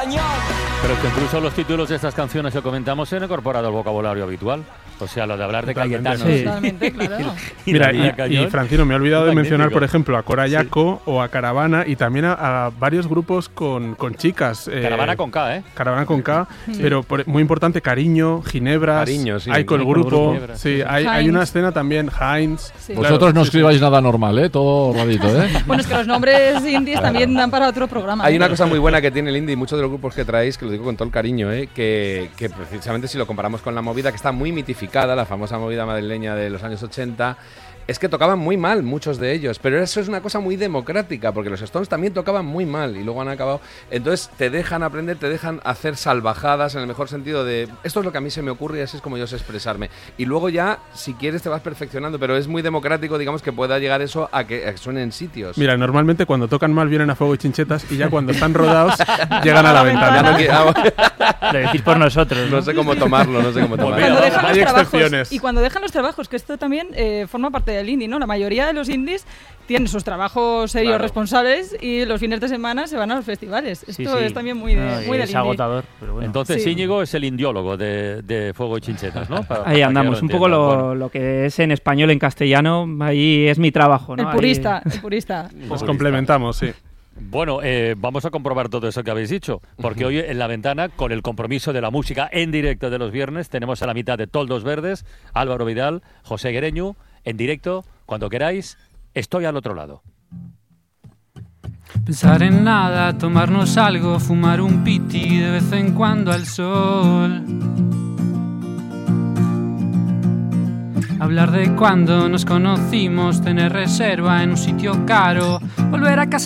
cañón. Pero que incluso los títulos de estas canciones que comentamos se han incorporado al vocabulario habitual. O sea, lo de hablar de Cayetano. Sí. Totalmente, claro. Mira, y Francino, me he olvidado de mencionar, por ejemplo, a Cora Yaco o a Caravana y también a varios grupos con chicas. Caravana con K, ¿eh? Caravana con K, pero muy importante, Cariño, Ginebras, Cariño, sí. Aiko el grupo. Sí, hay Heinz. una escena también, Heinz. Sí. Vosotros no escribáis nada normal, ¿eh? Todo radito, ¿eh? Bueno, es que los nombres indies también dan para otro programa. Hay una cosa muy buena que tiene el indie y muchos de los grupos que traéis, que lo digo con todo el cariño, que precisamente si lo comparamos con la movida, que está muy mitificada, la famosa movida madrileña de los años 80, es que tocaban muy mal muchos de ellos, pero eso es una cosa muy democrática, porque los Stones también tocaban muy mal y luego han acabado. Entonces te dejan aprender, te dejan hacer salvajadas en el mejor sentido de esto es lo que a mí se me ocurre y así es como yo sé expresarme. Y luego ya, si quieres, te vas perfeccionando, pero es muy democrático, digamos, que pueda llegar eso a que suene en sitios. Mira, normalmente cuando tocan mal vienen a Fuego y Chinchetas y ya cuando están rodados llegan a la ventana. Lo decís por nosotros, ¿no? No sé cómo tomarlo. Cuando dejan hay los trabajos, excepciones. y cuando dejan los trabajos, que esto también forma parte del indie, ¿no? La mayoría de los indies tienen sus trabajos serios, Claro. responsables, y los fines de semana se van a los festivales. Esto es también muy del Es indie. agotador, pero bueno. Entonces Sí. Íñigo es el indiólogo de Fuego y Chinchetas, ¿no? Ahí andamos, un poco lo que es en español, en castellano, ahí es mi trabajo, ¿no? El purista, el purista. Nos complementamos, sí. Bueno, vamos a comprobar todo eso que habéis dicho, porque hoy en la ventana, con el compromiso de la música en directo de los viernes, tenemos a la mitad de Toldos Verdes, Álvaro Vidal, José Guereñu, en directo, cuando queráis, estoy al otro lado. Pensar en nada, tomarnos algo, fumar un piti de vez en cuando al sol. Hablar de cuando nos conocimos, tener reserva en un sitio caro, volver a casa.